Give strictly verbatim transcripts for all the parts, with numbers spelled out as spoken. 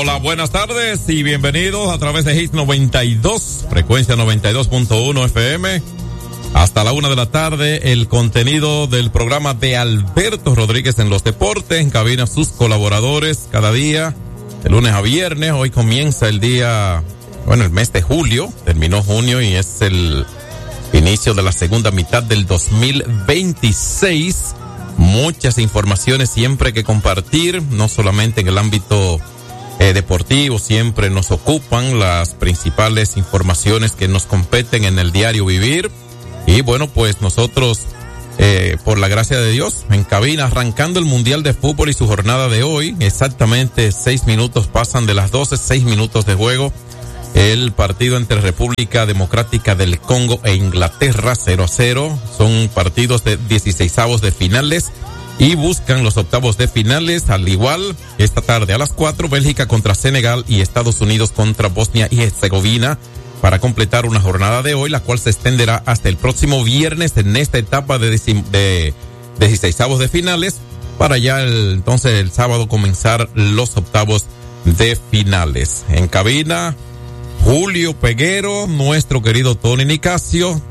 Hola, buenas tardes y bienvenidos a través de Hits noventa y dos, frecuencia noventa y dos punto uno F M. Hasta la una de la tarde, el contenido del programa de Alberto Rodríguez en los deportes, en cabina sus colaboradores cada día, de lunes a viernes. Hoy comienza el día, bueno, el mes de julio, terminó junio y es el inicio de la segunda mitad del dos mil veintiséis. Muchas informaciones siempre que compartir, no solamente en el ámbito Eh, deportivo, siempre nos ocupan las principales informaciones que nos competen en el diario vivir. Y bueno, pues nosotros, eh, por la gracia de Dios, en cabina, arrancando el Mundial de Fútbol y su jornada de hoy, exactamente seis minutos pasan de las doce, seis minutos de juego. El partido entre República Democrática del Congo e Inglaterra, cero a cero. Son partidos de dieciseisavos de finales. Y buscan los octavos de finales, al igual esta tarde a las cuatro, Bélgica contra Senegal y Estados Unidos contra Bosnia y Herzegovina, para completar una jornada de hoy, la cual se extenderá hasta el próximo viernes en esta etapa de, de dieciseisavos de finales, para ya el, entonces el sábado comenzar los octavos de finales. En cabina, Julio Peguero, nuestro querido Tony Nicasio,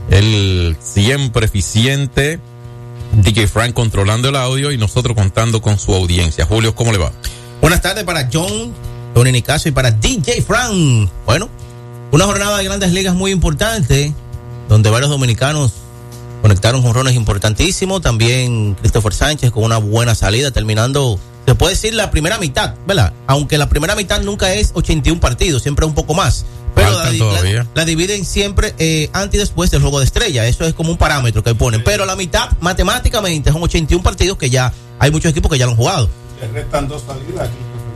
el siempre eficiente D J Frank controlando el audio y nosotros contando con su audiencia. Julio, ¿cómo le va? Buenas tardes para John, Tony Nicasio y para D J Frank. Bueno, una jornada de Grandes Ligas muy importante, donde varios dominicanos conectaron jonrones importantísimos. También Christopher Sánchez con una buena salida, terminando, se puede decir, la primera mitad, ¿verdad? Aunque la primera mitad nunca es ochenta y uno partidos, siempre es un poco más. Pero la, la, la dividen siempre eh, antes y después del juego de estrella. Eso es como un parámetro que ponen. Pero la mitad, matemáticamente, son ochenta y uno partidos que ya hay muchos equipos que ya lo han jugado. Le restan dos salidas.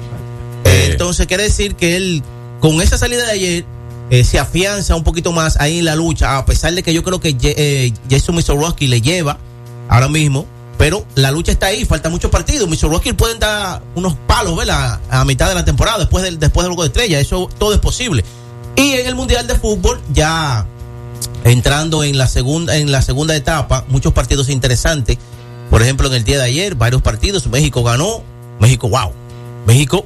Eh, entonces, quiere decir que él, con esa salida de ayer, eh, se afianza un poquito más ahí en la lucha. A pesar de que yo creo que eh, Jason Missorowski le lleva ahora mismo. Pero la lucha está ahí, falta muchos partidos. Missorowski pueden dar unos palos, ¿verdad? A mitad de la temporada, después del, después del juego de estrella. Eso todo es posible. Y en el Mundial de Fútbol, ya entrando en la segunda, en la segunda etapa, muchos partidos interesantes. Por ejemplo, en el día de ayer, varios partidos. México ganó. México, wow. México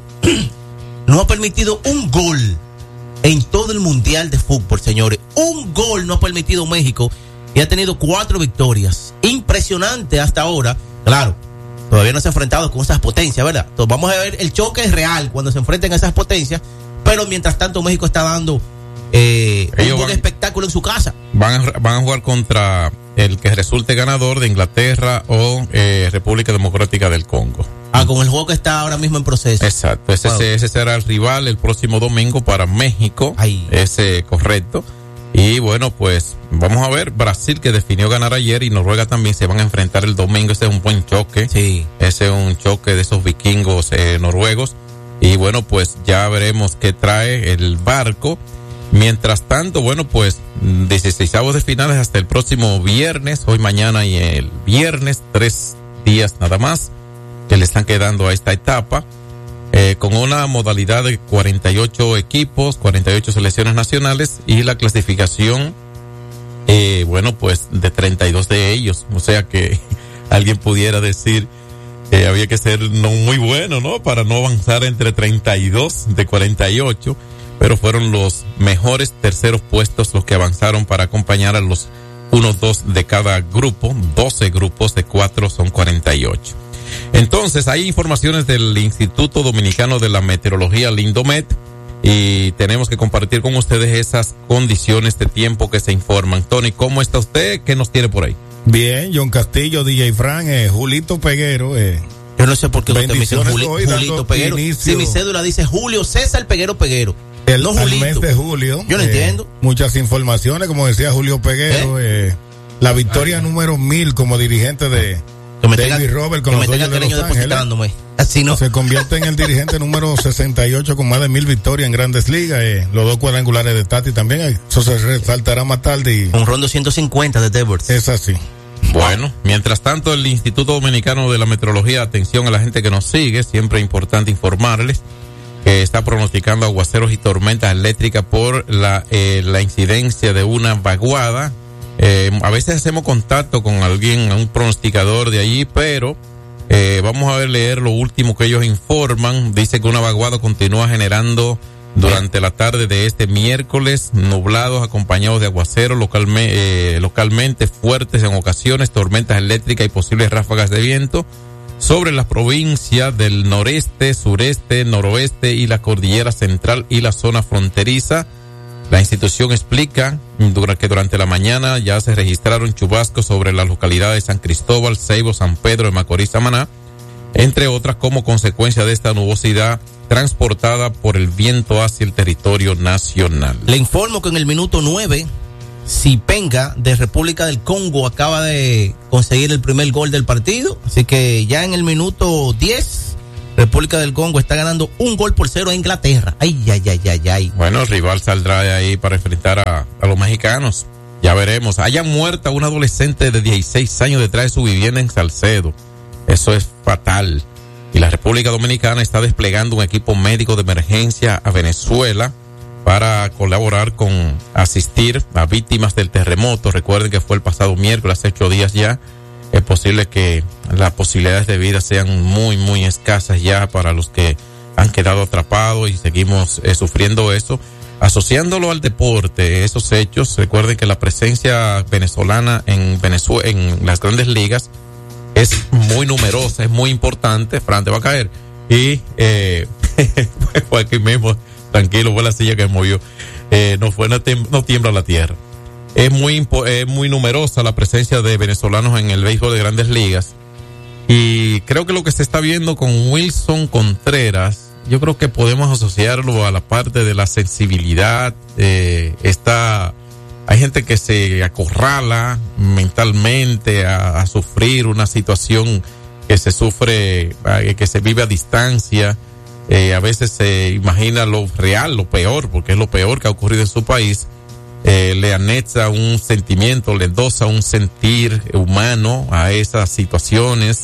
no ha permitido un gol en todo el Mundial de Fútbol, señores. Un gol no ha permitido México y ha tenido cuatro victorias. Impresionante hasta ahora. Claro, todavía no se ha enfrentado con esas potencias, ¿verdad? Entonces vamos a ver el choque real cuando se enfrenten a esas potencias. Pero mientras tanto México está dando eh, un buen van, espectáculo en su casa. Van a, van a jugar contra el que resulte ganador de Inglaterra o eh, República Democrática del Congo. Ah, con el juego que está ahora mismo en proceso. Exacto, ese, wow. ese, ese será el rival el próximo domingo para México. Ay. Ese correcto. Y bueno, pues vamos a ver, Brasil, que definió ganar ayer, y Noruega también se van a enfrentar el domingo. Ese es un buen choque. Sí. Ese es un choque de esos vikingos eh, noruegos. Y bueno, pues ya veremos qué trae el barco. Mientras tanto, bueno, pues dieciseisavos de finales hasta el próximo viernes, hoy, mañana y el viernes, tres días nada más que le están quedando a esta etapa, eh, con una modalidad de cuarenta y ocho equipos, cuarenta y ocho selecciones nacionales y la clasificación, eh, bueno, pues de treinta y dos de ellos. O sea que alguien pudiera decir Eh, había que ser no muy bueno, ¿no? Para no avanzar entre treinta y dos de cuarenta y ocho, pero fueron los mejores terceros puestos los que avanzaron para acompañar a los uno, dos de cada grupo, doce grupos de cuatro son cuarenta y ocho. Entonces, hay informaciones del Instituto Dominicano de la Meteorología, el INDOMET, y tenemos que compartir con ustedes esas condiciones de tiempo que se informan. Tony, ¿cómo está usted? ¿Qué nos tiene por ahí? Bien, John Castillo, D J Frank, eh, Julito Peguero. Eh. Yo no sé por qué usted me dice Juli, Julito Peguero. Si mi cédula dice Julio César Peguero Peguero. El, no el mes de julio. Yo no eh, entiendo. Muchas informaciones, como decía Julio Peguero. ¿Eh? Eh, la victoria Ay, número mil como dirigente de David tenga, Robert con los Dodgers de Los Ángeles. Así no. Se convierte en el dirigente número sesenta y ocho con más de mil victorias en Grandes Ligas. Eh, los dos cuadrangulares de Tati también. Eso se resaltará más tarde. Y un rondo ciento cincuenta de Devers. Es así. Bueno, mientras tanto, el Instituto Dominicano de la Meteorología, atención a la gente que nos sigue, siempre es importante informarles que está pronosticando aguaceros y tormentas eléctricas por la eh, la incidencia de una vaguada. Eh, a veces hacemos contacto con alguien, un pronosticador de allí, pero Eh, vamos a ver, leer lo último que ellos informan. Dice que una vaguada continúa generando durante la tarde de este miércoles, nublados acompañados de aguaceros localme, eh, localmente fuertes en ocasiones, tormentas eléctricas y posibles ráfagas de viento sobre las provincias del noreste, sureste, noroeste y la cordillera central y la zona fronteriza. La institución explica que durante la mañana ya se registraron chubascos sobre las localidades de San Cristóbal, Ceibo, San Pedro de Macorís, Samaná, entre otras como consecuencia de esta nubosidad transportada por el viento hacia el territorio nacional. Le informo que en el minuto nueve, Zipenga de República del Congo acaba de conseguir el primer gol del partido, así que ya en el minuto diez, República del Congo está ganando un gol por cero a Inglaterra. Ay, ay, ay, ay, ay. Bueno, el rival saldrá de ahí para enfrentar a, a los mexicanos. Ya veremos. Hayan muerto a un adolescente de dieciséis años detrás de su vivienda en Salcedo. Eso es fatal. Y la República Dominicana está desplegando un equipo médico de emergencia a Venezuela para colaborar con asistir a víctimas del terremoto. Recuerden que fue el pasado miércoles, hace ocho días ya. Es posible que las posibilidades de vida sean muy, muy escasas ya para los que han quedado atrapados y seguimos eh, sufriendo eso. Asociándolo al deporte, esos hechos, recuerden que la presencia venezolana en Venezuela, en las grandes ligas, es muy numerosa, es muy importante. Fran, te va a caer. Y, eh, fue aquí mismo, tranquilo, fue la silla que movió. Eh, no fue, no, tem, no tiembla la tierra. Es muy, es muy numerosa la presencia de venezolanos en el béisbol de grandes ligas. Y creo que lo que se está viendo con Wilson Contreras, yo creo que podemos asociarlo a la parte de la sensibilidad. Eh, está, hay gente que se acorrala mentalmente a, a sufrir una situación que se sufre, que se vive a distancia. Eh, a veces se imagina lo real, lo peor, porque es lo peor que ha ocurrido en su país. Eh, le anexa un sentimiento, le endosa un sentir humano a esas situaciones.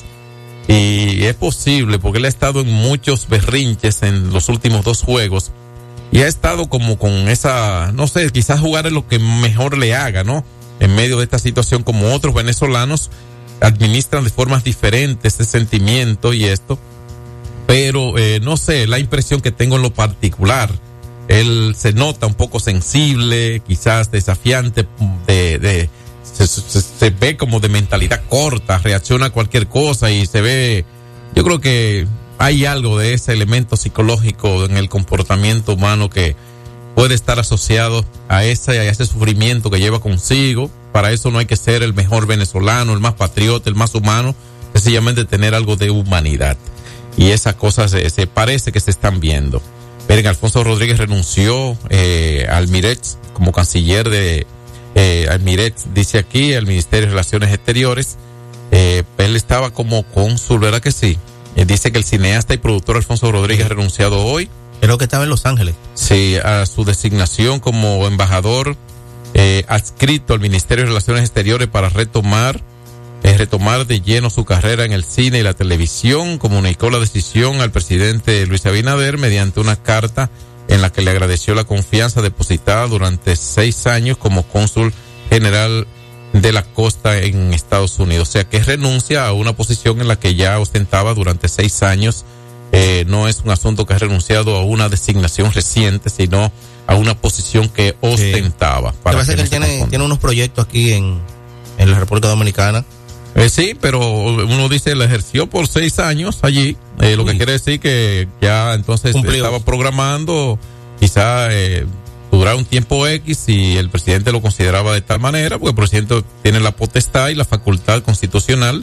Y es posible, porque él ha estado en muchos berrinches en los últimos dos juegos. Y ha estado como con esa, no sé, quizás jugar es lo que mejor le haga, ¿no? En medio de esta situación, como otros venezolanos administran de formas diferentes ese sentimiento y esto. Pero, eh, no sé, la impresión que tengo en lo particular. Él se nota un poco sensible, quizás desafiante, de, de se, se, se ve como de mentalidad corta, reacciona a cualquier cosa y se ve, yo creo que hay algo de ese elemento psicológico en el comportamiento humano que puede estar asociado a ese, a ese sufrimiento que lleva consigo. Para eso no hay que ser el mejor venezolano, el más patriota, el más humano, sencillamente tener algo de humanidad. Y esas cosas se, se parece que se están viendo. Miren, Alfonso Rodríguez renunció eh, al Mirex como canciller de eh, al Mirex, dice aquí, al Ministerio de Relaciones Exteriores. Eh, él estaba como cónsul, ¿verdad que sí? Eh, dice que el cineasta y productor Alfonso Rodríguez ha renunciado hoy. Creo que estaba en Los Ángeles. Sí, a su designación como embajador eh, adscrito al Ministerio de Relaciones Exteriores para retomar Es retomar de lleno su carrera en el cine y la televisión. Comunicó la decisión al presidente Luis Abinader mediante una carta en la que le agradeció la confianza depositada durante seis años como cónsul general de la costa en Estados Unidos. O sea que renuncia a una posición en la que ya ostentaba durante seis años. Eh, no es un asunto que ha renunciado a una designación reciente, sino a una posición que ostentaba. Sí. Para que que él tiene, tiene unos proyectos aquí en, en la República Dominicana. Eh, sí, pero uno dice, él ejerció por seis años allí, eh, lo que quiere decir que ya entonces Cumplió. estaba programando, quizá eh, durar un tiempo X y el presidente lo consideraba de tal manera, porque el presidente tiene la potestad y la facultad constitucional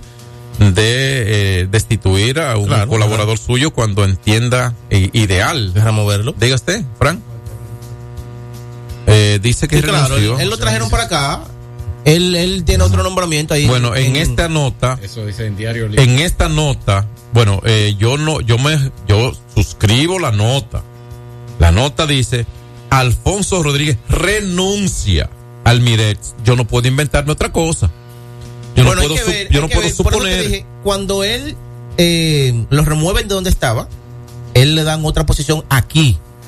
de eh, destituir a un claro, colaborador claro. suyo cuando entienda eh, ideal. Deja moverlo. Diga usted, Frank. Eh, dice que sí, claro, él, él lo trajeron para acá. Él, él tiene otro nombramiento ahí. Bueno, en, en esta nota, eso dice en Diario Libre. En esta nota, bueno, eh, yo no, yo me, yo suscribo la nota. La nota dice, Alfonso Rodríguez renuncia al Mirex. Yo no puedo inventarme otra cosa. Yo bueno, no puedo, ver, yo no puedo ver, suponer. Dije, cuando él eh, lo remueven de donde estaba, él le dan otra posición aquí.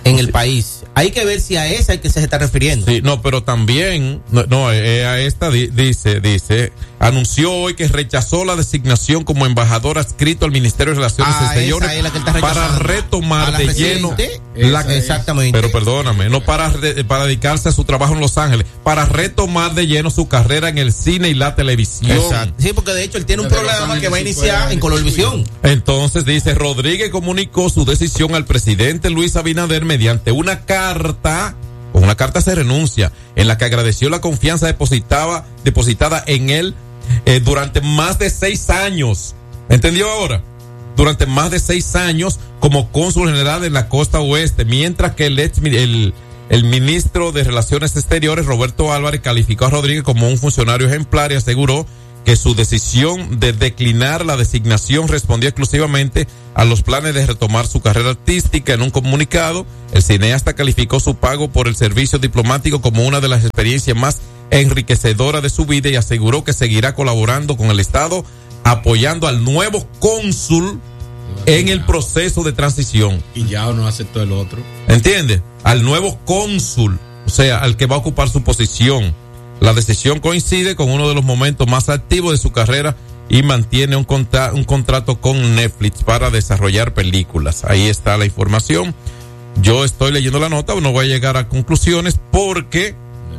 en el país. Hay que ver si a esa es que se está refiriendo. Sí, no, pero también, no, no eh, a esta di, dice, dice, anunció hoy que rechazó la designación como embajador adscrito al Ministerio de Relaciones ah, Exteriores esa es la que está para retomar la de lleno la, exactamente. Pero perdóname, no para para dedicarse a su trabajo en Los Ángeles, para retomar de lleno su carrera en el cine y la televisión. Exacto. Sí, porque de hecho él tiene un programa que va a iniciar en Colorvisión. Entonces dice, Rodríguez comunicó su decisión al presidente Luis Abinader mediante una carta. Con una carta se renuncia, en la que agradeció la confianza depositada, depositada en él eh, durante más de seis años. ¿Entendió ahora? Durante más de seis años como cónsul general en la costa oeste, mientras que el, ex, el, el ministro de Relaciones Exteriores, Roberto Álvarez, calificó a Rodríguez como un funcionario ejemplar y aseguró que su decisión de declinar la designación respondía exclusivamente a los planes de retomar su carrera artística. En un comunicado, el cineasta calificó su pago por el servicio diplomático como una de las experiencias más enriquecedoras de su vida y aseguró que seguirá colaborando con el Estado, apoyando al nuevo cónsul en el proceso de transición. Y ya no aceptó el otro. ¿Entiende? Al nuevo cónsul, o sea, al que va a ocupar su posición. La decisión coincide con uno de los momentos más activos de su carrera y mantiene un, contra- un contrato con Netflix para desarrollar películas. Ahí está la información. Yo estoy leyendo la nota, no voy a llegar a conclusiones porque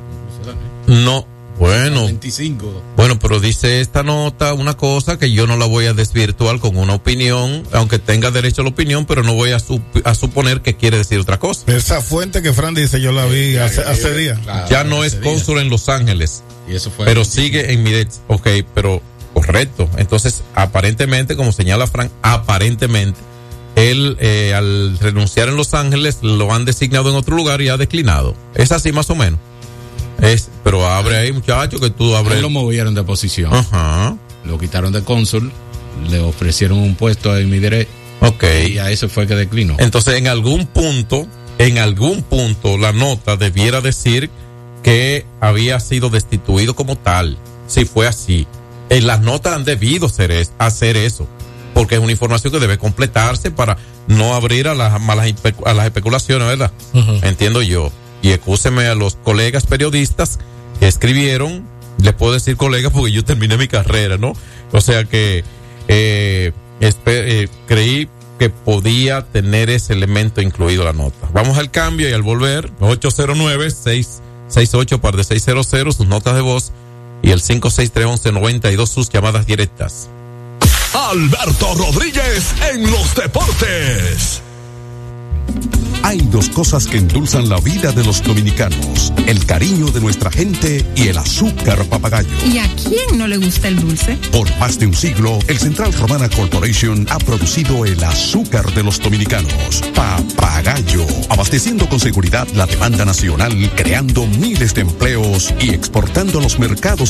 no, bueno, veinticinco. Bueno, pero dice esta nota una cosa que yo no la voy a desvirtuar con una opinión, aunque tenga derecho a la opinión, pero no voy a, sup- a suponer que quiere decir otra cosa. Esa fuente que Fran dice, yo la vi sí, hace, hace días. Claro, ya no es cónsul en Los Ángeles, y eso fue pero sigue en Midex. Ok, pero correcto. Entonces, aparentemente, como señala Fran, aparentemente, él eh, al renunciar en Los Ángeles lo han designado en otro lugar y ha declinado. Es así más o menos. Es, pero abre ahí, muchacho, que tú abres. Lo movieron de posición. Ajá. Lo quitaron de cónsul, le ofrecieron un puesto en mi derecho. Ok. Y a eso fue que declinó. Entonces, en algún punto, en algún punto, la nota debiera decir que había sido destituido como tal. Si fue así. En las notas han debido hacer, es, hacer eso. Porque es una información que debe completarse para no abrir a las malas a las especulaciones, ¿verdad? Uh-huh. Entiendo yo. Y excúseme a los colegas periodistas que escribieron, les puedo decir colegas porque yo terminé mi carrera, ¿no? O sea que eh, espe- eh, creí que podía tener ese elemento incluido en la nota. Vamos al cambio y al volver, ocho cero nueve, seis seis ocho, par de seis cero cero, sus notas de voz y el cinco seis tres once noventa y dos, sus llamadas directas. Alberto Rodríguez en los deportes. Hay dos cosas que endulzan la vida de los dominicanos: el cariño de nuestra gente y el azúcar papagayo. ¿Y a quién no le gusta el dulce? Por más de un siglo, el Central Romana Corporation ha producido el azúcar de los dominicanos, Papagayo, abasteciendo con seguridad la demanda nacional, creando miles de empleos y exportando a los mercados